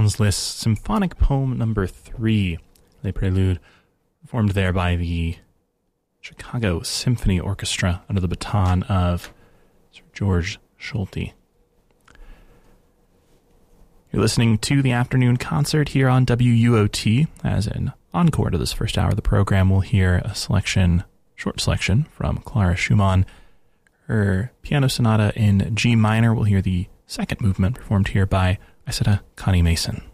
Sounds List Symphonic Poem Number 3, the prelude, performed there by the Chicago Symphony Orchestra under the baton of Sir George Solti. You're listening to the afternoon concert here on WUOT. As an encore to this first hour of the program, we'll hear a short selection from Clara Schumann. Her piano sonata in G minor. We'll hear the second movement performed here by Isetta Connie Mason.